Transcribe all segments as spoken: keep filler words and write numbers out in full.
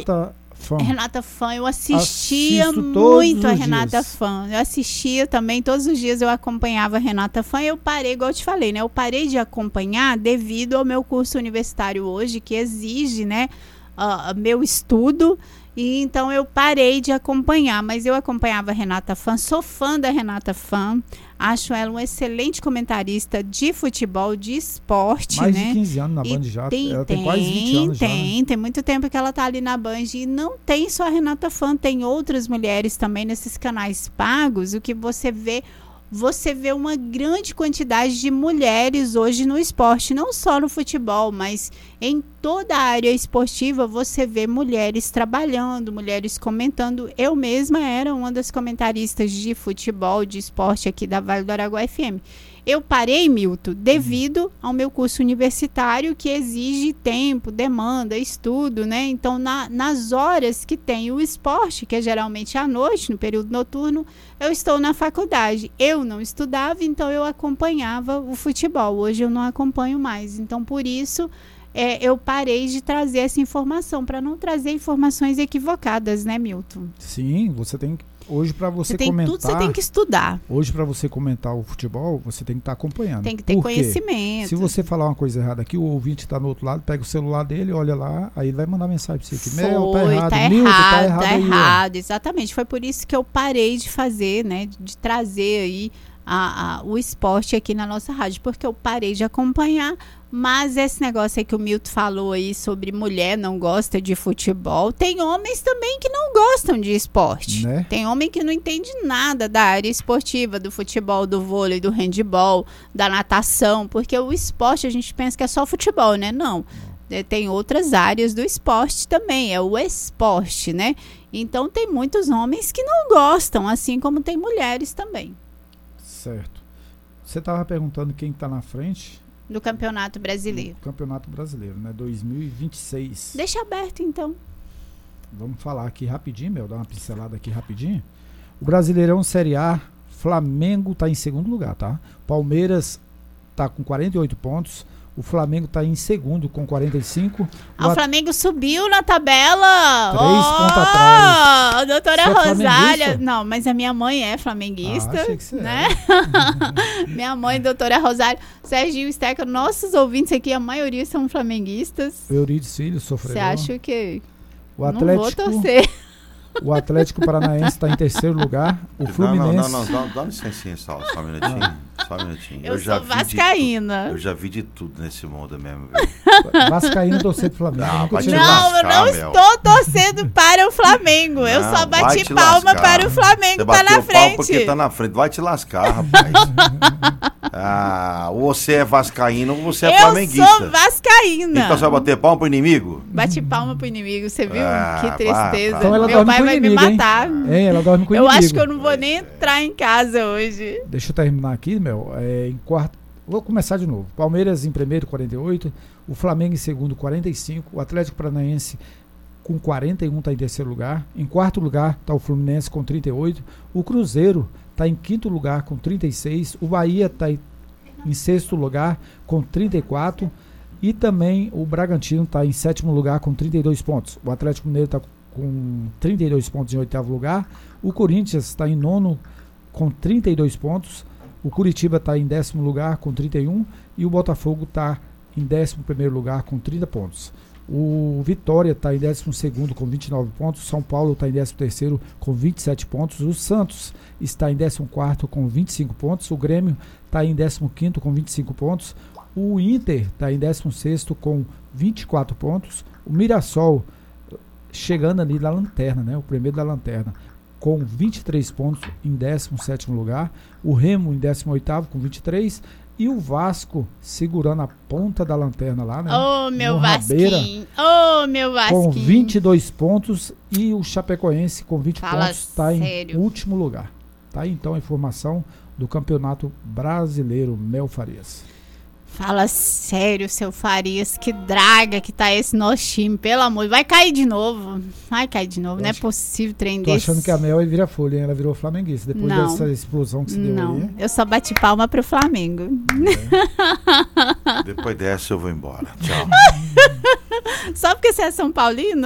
Renata Fã. Renata Fã, eu assistia Assisto muito a os Renata dias. Fã. Eu assistia também, todos os dias eu acompanhava a Renata Fã. Eu parei, igual eu te falei, né? Eu parei de acompanhar devido ao meu curso universitário hoje, que exige, né, uh, meu estudo. E então eu parei de acompanhar, mas eu acompanhava a Renata Fã, sou fã da Renata Fã, acho ela uma excelente comentarista de futebol, de esporte, Mais né? de quinze anos na E Band já, tem, ela tem, tem quase vinte anos já. Tem, né? tem muito tempo que ela tá ali na Band e não tem só a Renata Fã, tem outras mulheres também nesses canais pagos, o que você vê... Você vê uma grande quantidade de mulheres hoje no esporte, não só no futebol, mas em toda a área esportiva você vê mulheres trabalhando, mulheres comentando. Eu mesma era uma das comentaristas de futebol, de esporte aqui da Vale do Araguaia F M. Eu parei, Milton, devido ao meu curso universitário que exige tempo, demanda, estudo, né? Então, na, nas horas que tem o esporte, que é geralmente à noite, no período noturno, eu estou na faculdade. Eu não estudava, então eu acompanhava o futebol. Hoje eu não acompanho mais. Então, por isso, é, eu parei de trazer essa informação, para não trazer informações equivocadas, né, Milton? Sim, você tem que... Hoje, para você, você tem comentar... Tudo você tem que estudar. Hoje, para você comentar o futebol, você tem que estar tá acompanhando. Tem que ter Por quê? conhecimento. Se você falar uma coisa errada aqui, o ouvinte está no outro lado, pega o celular dele, olha lá, aí ele vai mandar mensagem para você. Foi, Mel, tá errado. tá Milton, errado, tá errado. tá aí, errado. Exatamente. Foi por isso que eu parei de fazer, né? De trazer aí a, a, o esporte aqui na nossa rádio. Porque eu parei de acompanhar. Mas esse negócio aí que o Milton falou aí sobre mulher não gosta de futebol, tem homens também que não gostam de esporte. Né? Tem homem que não entende nada da área esportiva, do futebol, do vôlei, do handebol, da natação, porque o esporte a gente pensa que é só futebol, né? Não. É, tem outras áreas do esporte também, é o esporte, né? Então tem muitos homens que não gostam, assim como tem mulheres também. Certo. Você estava perguntando quem está na frente... Do Campeonato Brasileiro. Do Campeonato Brasileiro, né? dois mil e vinte e seis. Deixa aberto, então. Vamos falar aqui rapidinho, Mel, dar uma pincelada aqui rapidinho. O Brasileirão Série A, Flamengo está em segundo lugar, tá? Palmeiras está com quarenta e oito pontos. O Flamengo está em segundo com quarenta e cinco. Ah, o, o Flamengo subiu na tabela. Três oh, pontos atrás. A doutora você Rosália. É não, mas a minha mãe é flamenguista. Ah, achei que você né? Era. Minha mãe, doutora Rosália. Serginho Steca, nossos ouvintes aqui, a maioria são flamenguistas. Euridice Filho, sofredor. Você acha que o Atlético, não vou torcer? O Atlético Paranaense está em terceiro lugar. O Fluminense... Não, não, não, não, dá, dá licencinha só, só um minutinho. Só um minutinho. Eu, eu já sou vascaína. Eu já vi de tudo nesse mundo mesmo. Viu? Vascaína torcer pro Flamengo. Não, Nunca vai tinha te Não, lascar, eu não Mel. estou torcendo para o Flamengo. Eu Não, só vai bati te palma lascar. para o Flamengo Você estar bateu na pau frente. porque tá na frente. Vai te lascar, rapaz. Ah, ou você é vascaíno ou você é eu flamenguista. Eu sou vascaína. Então você vai bater palma pro inimigo? Bate palma pro inimigo, você viu? Ah, que tristeza. então ela Meu dorme pai com o vai inimigo, me hein? matar. É, ela dorme com o eu inimigo. acho que eu não vou nem entrar em casa hoje. Deixa eu terminar aqui, Mel. É, em quarto, vou começar de novo. Palmeiras em primeiro, quarenta e oito. O Flamengo em segundo, quarenta e cinco. O Atlético Paranaense com quarenta e um está em terceiro lugar. Em quarto lugar está o Fluminense com trinta e oito. O Cruzeiro está em quinto lugar com trinta e seis. O Bahia está em, em sexto lugar com trinta e quatro. E também o Bragantino está em sétimo lugar com trinta e dois pontos. O Atlético Mineiro está com trinta e dois pontos em oitavo lugar. O Corinthians está em nono com trinta e dois pontos. O Curitiba está em décimo lugar com trinta e um. E o Botafogo está em décimo primeiro lugar com trinta pontos. O Vitória está em décimo segundo com vinte e nove pontos. São Paulo está em décimo terceiro com vinte e sete pontos. O Santos está em décimo quarto com vinte e cinco pontos. O Grêmio está em décimo quinto com vinte e cinco pontos. O Inter está em décimo sexto com vinte e quatro pontos. O Mirassol chegando ali na lanterna, né? O primeiro da lanterna, com vinte e três pontos em décimo sétimo lugar. O Remo em décimo oitavo com vinte e três. E o Vasco segurando a ponta da lanterna lá, né? Ô, oh, meu no Rabeira, Vasquinho. Ô, oh, meu Vasquinho. com vinte e dois pontos. E o Chapecoense com vinte Fala pontos está em sério. último lugar. Tá aí então a informação do Campeonato Brasileiro, Mel Farias. Fala sério, seu Farias, que draga que tá esse nosso time, pelo amor. Vai cair de novo. Vai cair de novo, Eu não é acho- possível trem Tô desse. achando que a Mel vira folha, hein? Ela virou flamenguista depois Não. dessa explosão que se deu Não, aí. hein? eu só bati palma pro Flamengo. Depois dessa eu vou embora. Tchau. Só porque você é São Paulino?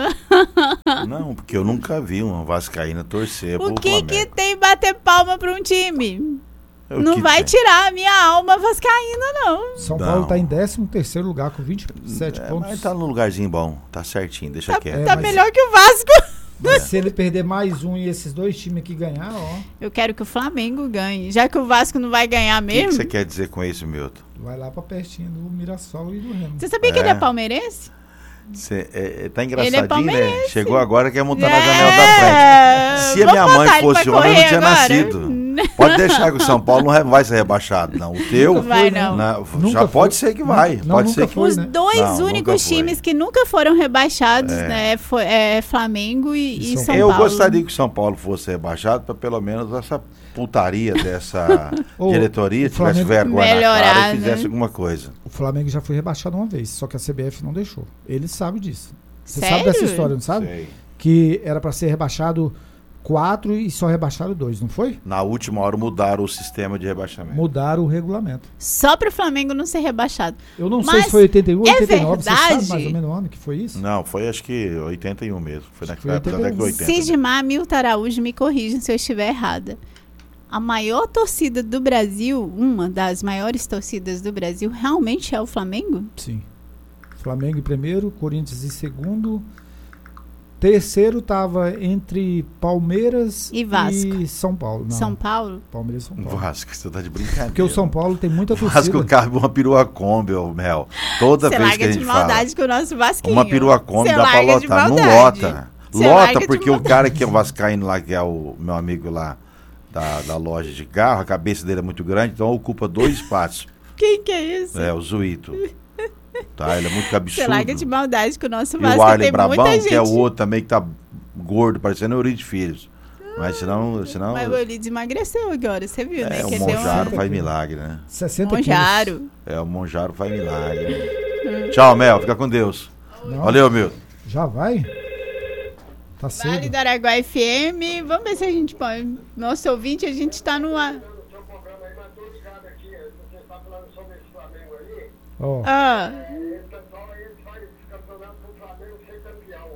Não, porque eu nunca vi uma vascaína torcer O pro que Flamengo. que tem bater palma pra um time? É o Não que vai tem. tirar a minha alma vascaína, não. São Não. Paulo está em décimo terceiro lugar com vinte e sete É, pontos. mas tá num lugarzinho bom, tá certinho, deixa Tá, quieto. tá mas- melhor que o Vasco. Mas se ele perder mais um e esses dois times aqui ganhar, ó, Eu quero que o Flamengo ganhe. Já que o Vasco não vai ganhar O que mesmo. que você quer dizer com isso, Milton? vai lá pra pertinho do Mirassol e do Remo. Você sabia que É. ele é palmeirense? Cê, é, é, tá Ele engraçadinho, é palmeirense. né? Chegou agora, quer montar na É. janela da frente. Se a Vamos minha mãe botar ele fosse pra homem, eu não correr tinha agora. nascido. Pode deixar que o São Paulo não re- vai ser rebaixado, não. O teu, Não vai, né? não. na- Nunca já foi. pode ser que vai. Não, pode nunca ser que foi, Os né? dois Não, nunca únicos foi. times que nunca foram rebaixados, É. né? Foi, é Flamengo e, E e São São Eu Paulo. gostaria que o São Paulo fosse rebaixado para pelo menos essa putaria dessa Ô, diretoria o tivesse Flamengo- vergonha na Melhorar, cara e fizesse né? alguma coisa. O Flamengo já foi rebaixado uma vez, só que a C B F não deixou. Ele sabe disso. Você Sério? sabe dessa história, não sabe? Sei. Que era pra ser rebaixado quatro e só rebaixaram dois, não foi? Na última hora mudaram o sistema de rebaixamento. Mudaram o regulamento. Só para o Flamengo não ser rebaixado. Eu não sei Mas se foi oitenta e um ou é oitenta e nove, você verdade? sabe mais ou menos o ano que foi isso? Não, foi acho que oitenta e um mesmo. Foi Acho que naquela foi época da década de oitenta. Sidmar Milton Araújo, me corrijam se eu estiver errada. A maior torcida do Brasil, uma das maiores torcidas do Brasil, realmente é o Flamengo? Sim. Flamengo em primeiro, Corinthians em segundo. Terceiro tava entre Palmeiras E Vasco. e São Paulo. Não, São Paulo? Palmeiras e São Paulo. Vasco, você tá de brincadeira. Porque o São Paulo tem muita torcida. Vasco cabe uma perua Kombi, ô Mel. Toda Você vez que larga a de gente maldade fala. com o nosso Vasquinho. Uma perua Kombi Você dá pra larga de lotar. Não maldade. lota. Você larga Lota de porque o maldade. cara que é o vascaíno lá, que é o meu amigo lá da, da loja de carro, a cabeça dele é muito grande, então ocupa dois espaços. Quem que é isso? É, o Zuito. Tá, ele é muito cabeçudo. Você larga de maldade com o nosso E Vasco. o Arley Tem Brabão, muita gente. que é o outro também que tá gordo, parecendo Euridio Filhos. Mas senão... senão Mas o Elides emagreceu agora, você viu, né? é, o Que ele deu Monjaro uma... faz milagre, né? sessenta Monjaro. quilos. É, o Monjaro faz milagre. Tchau, Mel. Fica com Deus. Não, Valeu, Milton. Já vai? Tá Vale cedo. do Araguá F M. Vamos ver se a gente pode. Nosso ouvinte, a gente tá no ar. seu programa aí, mas tô ligado aqui, você está falando sobre esse Flamengo aí, Ó, Ah. esse pessoal aí faz campeonato pro Flamengo ser campeão.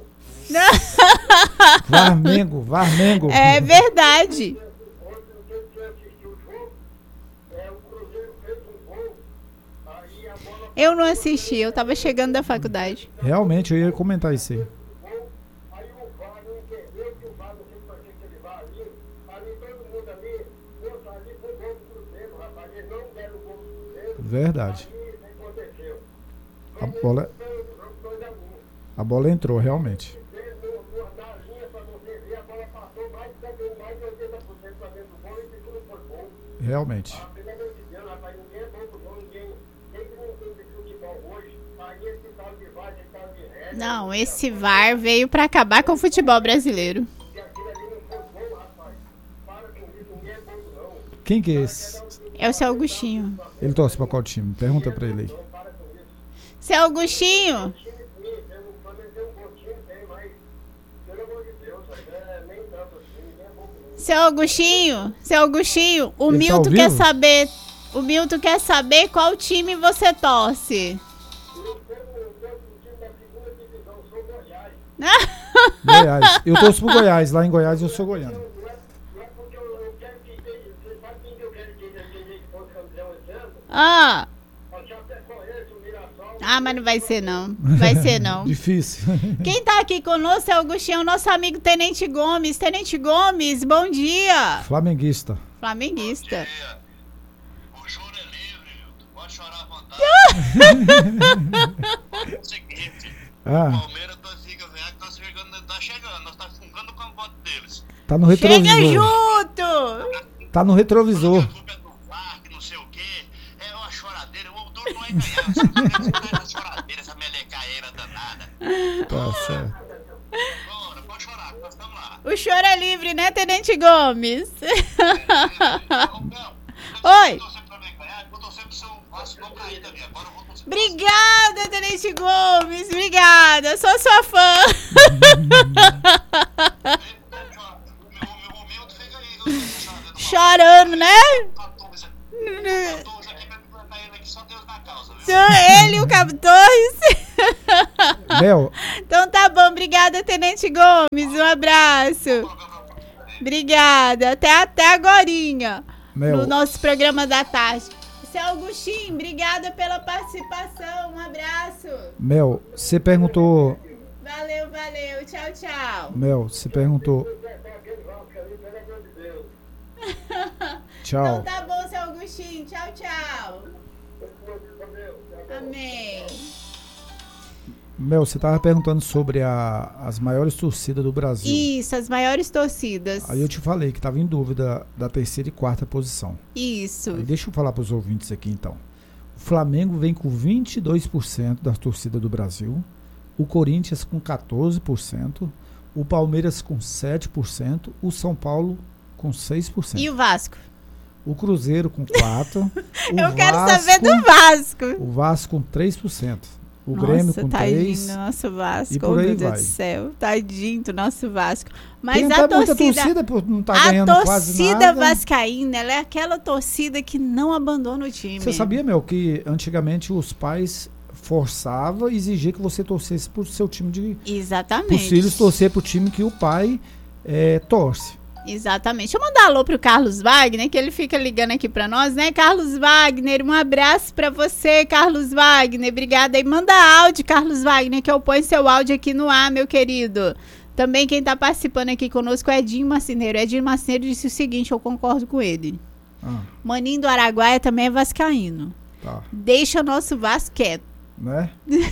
Varmengo, Varmengo. É verdade. Ontem, não sei se você assistiu o jogo, é, o Cruzeiro fez um gol, aí a bola Eu não assisti, eu tava chegando da faculdade. Realmente, eu ia comentar isso aí. gol, aí o VAR não entendeu que o VAR não sei pra que que ele vai ali, ali todo mundo ali, poxa, ali foi gol do Cruzeiro, rapaz, eles não deram o gol do Cruzeiro, Verdade. aí isso aconteceu. A bola, Foi o jogo dois a um. a bola entrou, realmente. Na linha pra você ver, a bola passou mais de mais de oitenta por cento pra dentro do gol e isso não foi gol. Realmente. Ah, pelo amor de Deus, rapaz, ninguém é bobo, não, ninguém. Quem que não entende futebol hoje, aí esse tal de VAR, esse tal de regra. Não, esse V A R veio pra acabar com o futebol brasileiro. E aquilo ali não foi gol, rapaz. Para com isso, ninguém é bobo, não. Quem que é esse? É o seu Augustinho. Ele torce pra qual time? Pergunta pra ele aí. Seu Augustinho, Time sim, tem um Flamengo tem um bom time, tem, mas pelo amor de Deus, é, nem tanto assim, ninguém é bobo, não. seu Augustinho, seu Augustinho, o Ele tá Milton ao quer vivo? saber. O Milton quer saber qual time você torce. Eu sou eu sou do time da segunda divisão, sou Goiás. Goiás. Eu torço pro Goiás. Lá em Goiás eu sou goiano. Não é, não é porque eu, eu quero que esteja. Você sabe quem que eu quero que esteja que fosse campeão esse ano? Ah, Eu já até conheço o Mirassol. ah, mas não vai ser não. Vai ser não. Difícil. Quem tá aqui conosco é o Augustinho, nosso amigo Tenente Gomes. Tenente Gomes, bom dia. Flamenguista. Flamenguista. O choro é livre, Milton. Pode chorar à vontade. É o seguinte, o Ah, Palmeiras tá, fica vendo que tá chegando, tá chegando, nós tá fungando com a voto deles. tá no Chega retrovisor. junto. Tá no retrovisor. A culpa é do V A R, que não sei o quê. É uma choradeira. O duro não é ganhar. Você tá essa choradeira, essa melecaeira danada. Tá certo. Bora, pode chorar, nós estamos lá. O choro é livre, né, Tenente Gomes? Não, não. Oi. Eu tô torcendo pra mim ganhar, eu tô torcendo pro seu Vasco não cair também. Agora eu vou torcer pro Obrigada, Tenente Gomes. Obrigada. Sou sua fã. O Milton fica aí. Chorando, né? quatorze aqui pra me plantar ele aqui, só Deus na causa, viu? Ele e o Cabo Torres. Mel, Gomes. Um abraço. Obrigada. Até, até agorinha. Mel, No nosso programa da tarde. Seu Augustinho, obrigada pela participação. Um abraço. Mel, você perguntou. Valeu, valeu. Tchau, tchau. Mel, você perguntou. Tchau. Então tá bom, seu Augustinho. Tchau, tchau. Amém. Mel, você estava perguntando sobre a- as maiores torcidas do Brasil. Isso, as maiores torcidas. Aí eu te falei que estava em dúvida da terceira e quarta posição. Isso. Aí deixa eu falar para os ouvintes aqui então. O Flamengo vem com vinte e dois por cento da torcida do Brasil, o Corinthians com quatorze por cento, o Palmeiras com sete por cento, o São Paulo com seis por cento. E o Vasco? O Cruzeiro com quatro por cento. Eu quero saber do Vasco. O Vasco com três por cento. O Nossa, Grêmio com tadinho três por do cento. nosso Vasco. E por Oh, aí meu Deus vai. do céu. Tadinho do nosso Vasco. Mas Tem a até muita torcida, torcida por não estar a ganhando quase torcida nada. vascaína, ela é aquela torcida que não abandona o time. Você sabia, Mel, que antigamente os pais forçavam e exigiam que você torcesse pro seu time de... Exatamente. Os filhos torcer pro time que o pai eh, torce. Exatamente. Deixa eu mandar alô pro Carlos Wagner, que ele fica ligando aqui pra nós, né? Carlos Wagner, um abraço pra você, Carlos Wagner. Obrigada. E manda áudio, Carlos Wagner, que eu ponho seu áudio aqui no ar, meu querido. Também quem tá participando aqui conosco é Edinho Marceneiro. Edinho Marceneiro disse o seguinte, eu concordo com ele. Ah, Maninho do Araguaia também é vascaíno. tá. Deixa nosso Vasco quieto. Né?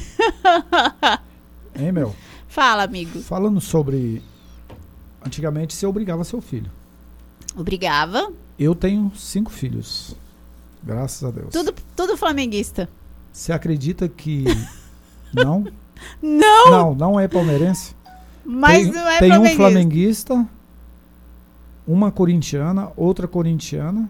Hein, Mel? Fala, amigo. Falando sobre... Antigamente você obrigava seu filho. Obrigava. Eu tenho cinco filhos. Graças a Deus. Tudo, tudo flamenguista. Você acredita que... Não? Não, Não, não é palmeirense? mas tem, não é tem um flamenguista. flamenguista, uma corintiana, outra corintiana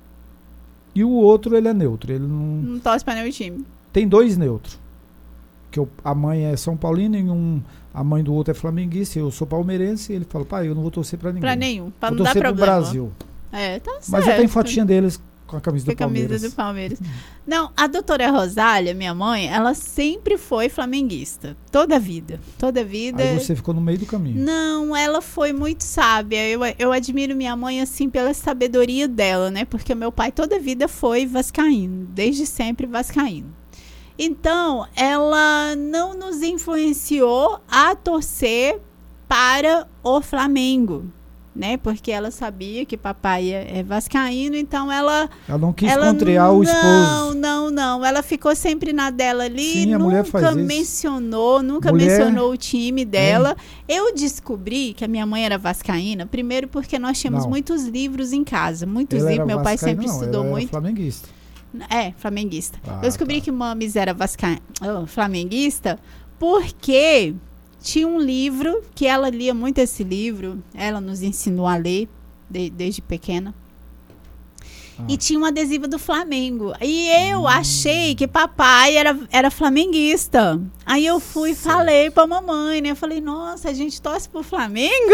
e o outro ele é neutro. Ele não Não torce pra nenhum time. tem dois neutros. Que eu, a mãe é São Paulina e um, a mãe do outro é flamenguista. Eu sou palmeirense e ele fala, pai, eu não vou torcer pra ninguém. Pra nenhum. Pra vou não dar torcer pro problema. Brasil. É, tá certo. Mas eu tenho fotinha deles com a camisa Com do a camisa Palmeiras. do Palmeiras. Não, a doutora Rosália, minha mãe, ela sempre foi flamenguista. Toda a vida. Toda a vida. Aí você ficou no meio do caminho. Não, ela foi muito sábia. Eu, eu admiro minha mãe, assim, pela sabedoria dela, né? Porque meu pai toda a vida foi vascaíno. Desde sempre vascaíno. Então, ela não nos influenciou a torcer para o Flamengo, né? Porque ela sabia que papai é, é vascaíno, então ela... Ela não quis ela contrariar o Não, esposo. não, não. Ela ficou sempre na dela ali, Sim, a mulher faz nunca isso. mencionou, nunca Mulher- mencionou o time dela. Eu descobri que a minha mãe era vascaína, primeiro porque nós tínhamos Não. muitos livros em casa, muitos Ela livros, era meu pai vascaína, sempre não, estudou ela era muito. flamenguista. É, flamenguista. Ah, eu descobri tá. que Mames era vasca... oh, flamenguista porque tinha um livro que ela lia muito esse livro, ela nos ensinou a ler de- desde pequena. Ah. E tinha um adesivo do Flamengo. E eu achei que papai era, era flamenguista. Aí eu fui e Certo. falei pra mamãe, né? Eu falei, nossa, a gente torce pro Flamengo?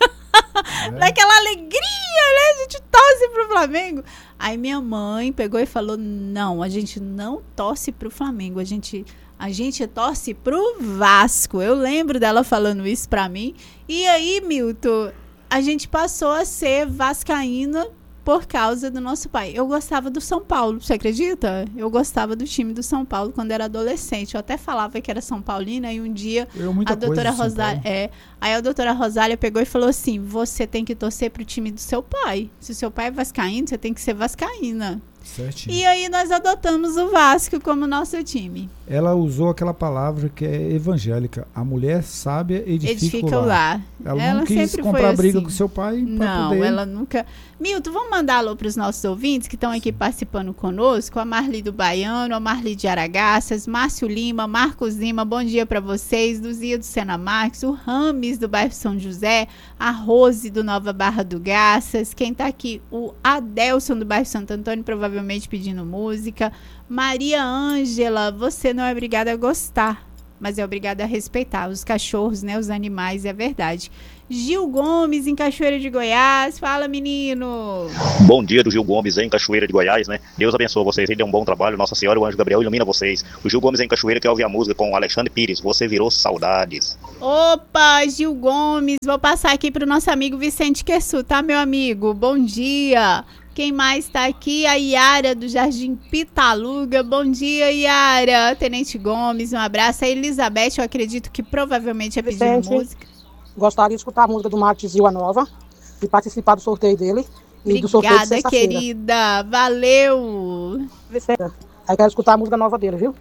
É. Naquela alegria, né? A gente torce pro Flamengo. Aí minha mãe pegou e falou, não, a gente não torce pro Flamengo, a gente, a gente torce pro Vasco. Eu lembro dela falando isso pra mim. E aí, Milton, a gente passou a ser vascaína por causa do nosso pai. Eu gostava do São Paulo, você acredita? Eu gostava do time do São Paulo quando era adolescente. Eu até falava que era São Paulina e um dia Eu, muita a doutora coisa de São Rosália, Paulo. é, aí a doutora Rosália pegou e falou assim: você tem que torcer pro time do seu pai. Se o seu pai é vascaíno, você tem que ser vascaína. Certinho. E aí nós adotamos o Vasco como nosso time. Ela usou aquela palavra que é evangélica. A mulher sábia edifica, Edifica o o lar. lar. Ela, Ela não quis sempre comprar foi briga assim. com seu pai pra Não, poder... ela nunca. Milton, vamos mandar alô para os nossos ouvintes que estão aqui participando conosco. A Marli do Baiano, a Marli de Aragaças, Márcio Lima, Marcos Lima, bom dia para vocês. Luzia do Sena Marques, o Rames do bairro São José, a Rose do Nova Barra do Garças. Quem tá aqui? O Adelson do bairro Santo Antônio, provavelmente pedindo música. Maria Ângela, você não é obrigada a gostar. mas é obrigado a respeitar os cachorros, né, os animais, é verdade. Gil Gomes, em Cachoeira de Goiás. Fala, menino. Bom dia do Gil Gomes em Cachoeira de Goiás, né? Deus abençoe vocês, ele é um bom trabalho. Nossa Senhora, o Anjo Gabriel ilumina vocês. O Gil Gomes em Cachoeira quer ouvir a música com o Alexandre Pires. Você virou saudades. Opa, Gil Gomes. Vou passar aqui pro nosso amigo Vicente Quessu, tá, meu amigo? Bom dia. Quem mais tá aqui? A Yara, do Jardim Pitaluga. Bom dia, Yara. Tenente Gomes, um abraço. A Elizabeth, eu acredito que provavelmente é pedindo Vicente, música. Gostaria de escutar a música do Marcos Zilha Nova e participar do sorteio dele. E Obrigada, do sorteio de sexta-feira. querida. Valeu. Vicente, aí quero escutar a música nova dele, viu?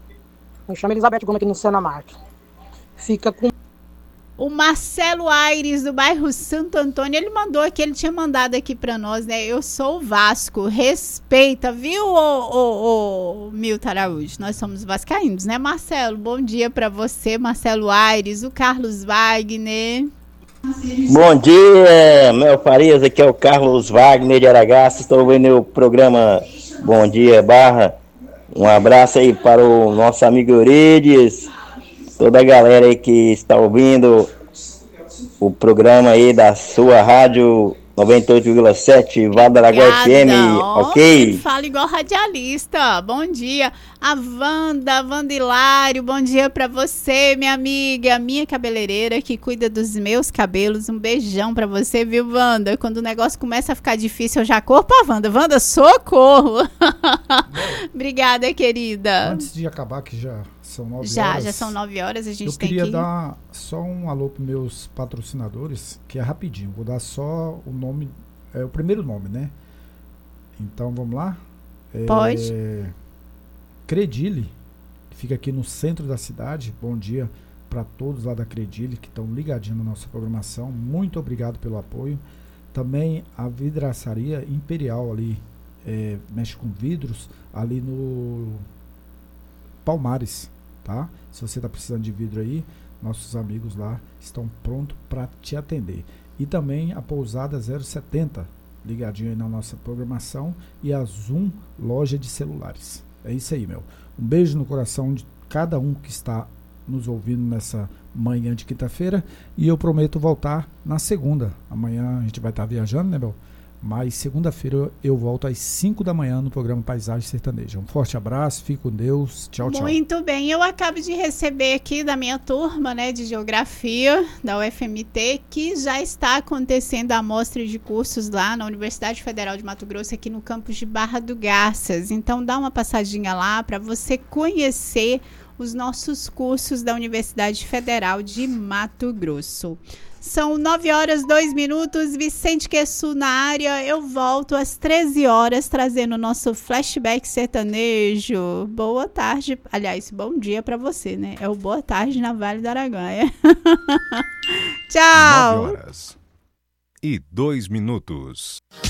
Me chama Elizabeth Gomes aqui no Sena Marques. Fica com... O Marcelo Aires, do bairro Santo Antônio, ele mandou aqui, ele tinha mandado aqui pra nós, né? Eu sou o Vasco, respeita, viu, ô, ô, ô, Milton Araújo? Nós somos vascaínos, né, Marcelo? Bom dia pra você, Marcelo Aires, o Carlos Wagner. Bom dia, Mel Farias, aqui é o Carlos Wagner de Aragaça, estou vendo o programa Bom Dia Barra. Um abraço aí para o nosso amigo Eurides, toda a galera aí que está ouvindo o programa aí da sua rádio noventa e oito vírgula sete, Vale do Araguaia F M, Oh, ok? ele fala igual radialista. Bom dia. A Wanda, Wanda Hilário, bom dia pra você, minha amiga, minha cabeleireira que cuida dos meus cabelos. Um beijão pra você, viu, Wanda? Quando o negócio começa a ficar difícil, eu já corro pra Wanda. Wanda, socorro! Obrigada, querida. Antes de acabar, que já são nove Já, horas. já são nove horas, a gente Eu tem queria que... dar só um alô para meus patrocinadores, que é rapidinho. Vou dar só o nome, é o primeiro nome, né? Então, vamos lá? É, Pode. Credile, que fica aqui no centro da cidade. Bom dia para todos lá da Credile, que estão ligadinhos na nossa programação. Muito obrigado pelo apoio. Também a vidraçaria Imperial ali, é, mexe com vidros, ali no Palmares, tá? Se você está precisando de vidro aí, nossos amigos lá estão prontos para te atender. E também a Pousada zero setenta, ligadinho aí na nossa programação, e a Zoom, loja de celulares. É isso aí, meu. Um beijo no coração de cada um que está nos ouvindo nessa manhã de quinta-feira, e eu prometo voltar na segunda. Amanhã a gente vai estar viajando, né, meu? Mas segunda-feira eu volto às cinco da manhã no programa Paisagem Sertaneja. Um forte abraço, fique com Deus, tchau, tchau. Muito bem, eu acabo de receber aqui da minha turma, né, de Geografia da U F M T, que já está acontecendo a amostra de cursos lá na Universidade Federal de Mato Grosso, aqui no campus de Barra do Garças. Então dá uma passadinha lá para você conhecer os nossos cursos da Universidade Federal de Mato Grosso. São nove horas, dois minutos, Vicente Quessu na área. Eu volto às treze horas trazendo o nosso flashback sertanejo. Boa tarde, aliás, bom dia para você, né? É o boa tarde na Vale do Araguaia. Tchau! nove horas e dois minutos.